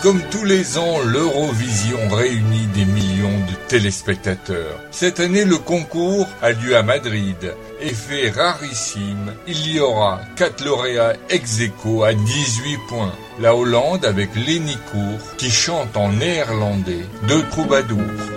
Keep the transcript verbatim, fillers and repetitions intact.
Comme tous les ans, l'Eurovision réunit des millions de téléspectateurs. Cette année, le concours a lieu à Madrid. Effet rarissime, il y aura quatre lauréats ex aequo à dix-huit points. La Hollande avec Lenny Koer qui chante en néerlandais, deux troubadours.